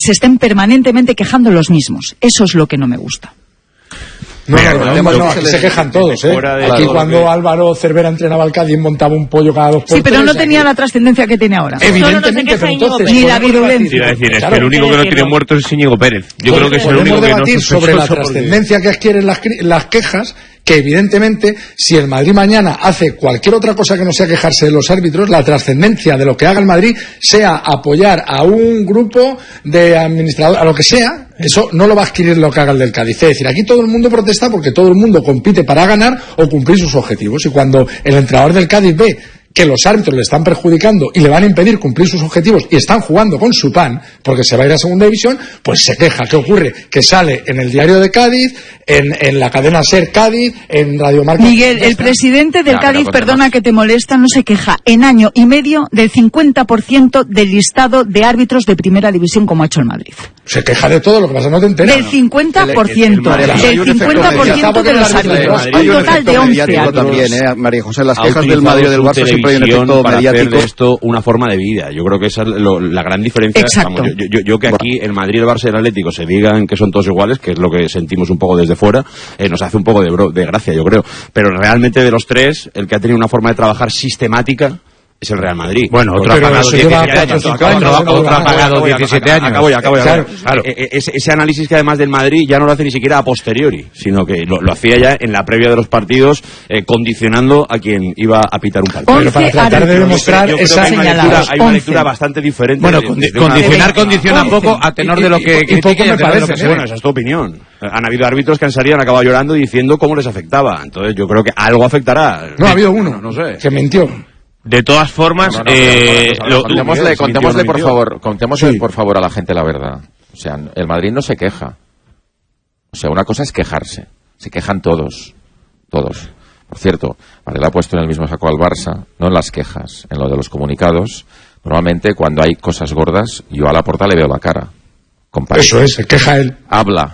se estén permanentemente quejando los mismos. Eso es lo que no me gusta. No, aquí se quejan todos, ¿eh? Aquí cuando Álvaro Cervera entrenaba al Cádiz montaba un pollo cada 2 por 3. Sí, pero no tenía la trascendencia que tiene ahora. Evidentemente, pero entonces... Ni la virulencia. Iba a decir, es que el único que no tiene muertos es Íñigo Pérez. Yo creo que es el único que no... Podemos debatir sobre la trascendencia que adquieren las quejas, que evidentemente, si el Madrid mañana hace cualquier otra cosa que no sea quejarse de los árbitros, la trascendencia de lo que haga el Madrid sea apoyar a un grupo de administradores, a lo que sea, eso no lo va a adquirir lo que haga el del Cádiz. Es decir, aquí todo el mundo protesta porque todo el mundo compite para ganar o cumplir sus objetivos. Y cuando el entrenador del Cádiz ve que los árbitros le están perjudicando y le van a impedir cumplir sus objetivos y están jugando con su pan porque se va a ir a segunda división, pues se queja. ¿Qué ocurre? Que sale en el diario de Cádiz, en la cadena SER Cádiz, en Radio Marca. Miguel, el presidente del Cádiz, perdona que te molesta, no se queja en año y medio del 50% del listado de árbitros de primera división como ha hecho el Madrid. Se queja de todo, lo que pasa no te enteras. Del 50%, del 50% de los árbitros. Un total de 11 árbitros. También, María José, las quejas del Madrid del Barça siempre hay un efecto para mediático. hacer de esto una forma de vida. Yo creo que esa es la gran diferencia. Exacto. Vamos, yo que aquí el Madrid, el Barça y el Atlético se digan que son todos iguales, que es lo que sentimos un poco desde fuera, nos hace un poco de gracia, yo creo. Pero realmente de los tres, el que ha tenido una forma de trabajar sistemática es el Real Madrid. Bueno, otro ha pagado 17 años. Acabo ya. Claro. Ese análisis que además del Madrid ya no lo hace ni siquiera a posteriori, sino que lo hacía ya en la previa de los partidos, condicionando a quien iba a pitar un partido. Pero para tratar de demostrar esa señalada. Hay una lectura bastante diferente. Bueno, condiciona poco a tenor de lo que poco me parece. Bueno, esa es tu opinión. Han habido árbitros que han salido y han acabado llorando diciendo cómo les afectaba. Entonces yo creo que algo afectará. No, ha habido uno, no sé, que mintió. De todas formas, contémosle por favor a la gente la verdad. O sea, el Madrid no se queja. O sea, una cosa es quejarse. Se quejan todos. Por cierto, Varela ha puesto en el mismo saco al Barça, no en las quejas, en lo de los comunicados. Normalmente, cuando hay cosas gordas, yo a Laporta le veo la cara. Compadre. Eso es, se queja él. Habla,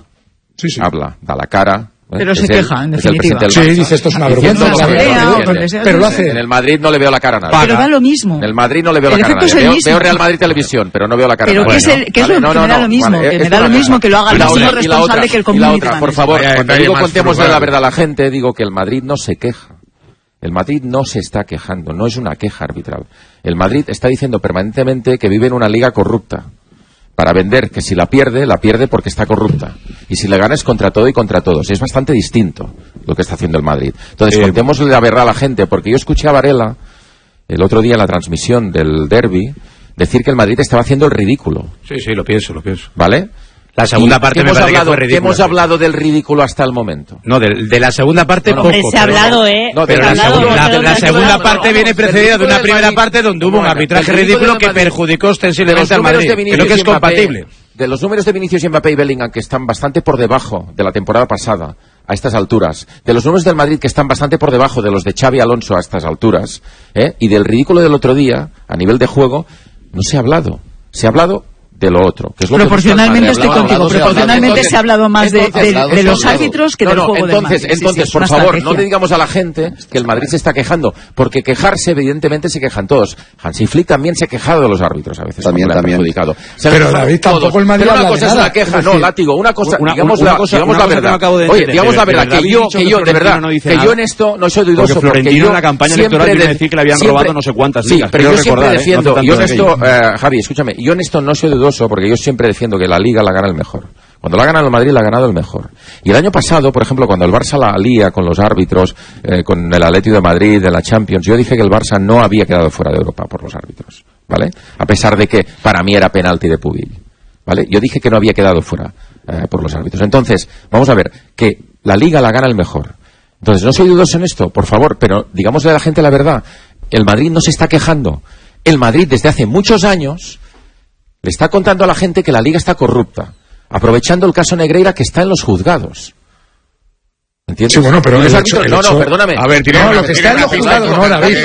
da la cara. Pero se queja, en definitiva. Sí, dice, esto es una vergüenza. Pero lo hace. En el Madrid no le veo la cara a nadie. Pero da lo mismo. En el Madrid no le veo la cara a nadie. Veo Real Madrid Televisión, pero no veo la cara a nadie. Pero ¿qué es lo que me da lo mismo? Que me da lo mismo que lo haga el máximo responsable que el community manager. Por favor, cuando digo contémosle la verdad a la gente, digo que el Madrid no se queja. El Madrid no se está quejando, no es una queja arbitral. El Madrid está diciendo permanentemente que vive en una liga corrupta. Para vender que si la pierde porque está corrupta. Y si le gana es contra todo y contra todos. Es bastante distinto lo que está haciendo el Madrid. Entonces, contémosle la verdad a la gente, porque yo escuché a Varela el otro día en la transmisión del derbi decir que el Madrid estaba haciendo el ridículo. Sí, lo pienso. ¿Vale? La segunda parte me parece que fue ridícula. ¿Hemos hablado del ridículo hasta el momento? No, de la segunda parte poco. Se ha hablado, pero la segunda parte viene precedida de una primera parte donde hubo un arbitraje ridículo que perjudicó ostensiblemente al Madrid. Creo que es compatible. De los números de Vinicius, Mbappé y Bellingham, que están bastante por debajo de la temporada pasada, a estas alturas, de los números del Madrid, que están bastante por debajo de los de Xavi Alonso a estas alturas, y del ridículo del otro día, a nivel de juego, no se ha hablado. Se ha hablado de lo otro, que es lo proporcionalmente estoy contigo. Proporcionalmente se ha hablado más de los árbitros que del juego del Madrid. Entonces, por favor, no le digamos a la gente que el Madrid se está quejando, porque quejarse, evidentemente, se quejan todos. Hansi Flick también se ha quejado de los árbitros a veces. También. Perjudicado. Pero David, tampoco el Madrid. Pero una cosa es la queja, no, látigo. Una cosa, digamos la verdad. Oye, digamos la verdad, que yo, de verdad, que yo en esto no soy dudoso. Porque Florentino en la campaña electoral viene a decir que le habían robado no sé cuántas ligas. Pero yo siempre defiendo, yo en esto, Javi, escúchame, yo en esto no soy dudoso, porque yo siempre defiendo que la Liga la gana el mejor. Cuando la ha ganado el Madrid, la ha ganado el mejor. Y el año pasado, por ejemplo, cuando el Barça la lía con los árbitros, con el Atlético de Madrid, de la Champions, yo dije que el Barça no había quedado fuera de Europa por los árbitros, ¿vale? A pesar de que para mí era penalti de Pubil, ¿vale? Yo dije que no había quedado fuera por los árbitros. Entonces, vamos a ver, que la Liga la gana el mejor. Entonces, no soy dudoso en esto, por favor, pero digámosle a la gente la verdad. El Madrid no se está quejando. El Madrid, desde hace muchos años, le está contando a la gente que la Liga está corrupta, aprovechando el caso Negreira, que está en los juzgados. ¿Entiendes? Sí, bueno, pero no, perdóname. A ver, lo que está en los juzgados, no, David,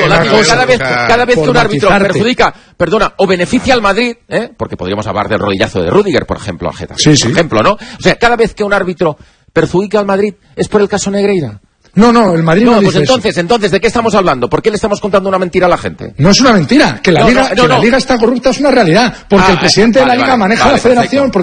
cada vez que un árbitro perjudica, o beneficia al Madrid, porque podríamos hablar del rodillazo de Rüdiger, por ejemplo, a Getafe, por ejemplo, ¿no? O sea, cada vez que un árbitro perjudica al Madrid es por el caso Negreira. No, el Madrid no dice pues entonces, ¿de qué estamos hablando? ¿Por qué le estamos contando una mentira a la gente? No es una mentira, que la Liga está corrupta es una realidad, porque el presidente de la Liga maneja la federación.